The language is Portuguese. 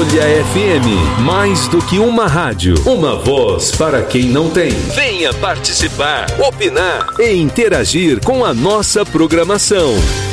Patrulha FM, mais do que uma rádio, uma voz para quem não tem. Venha participar, opinar e interagir com a nossa programação.